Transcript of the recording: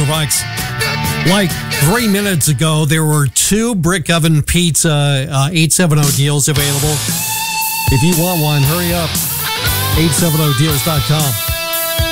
Bucks. Like 3 minutes ago, there were 2 Brick Oven Pizza 870 deals available. If you want one, hurry up. 870deals.com.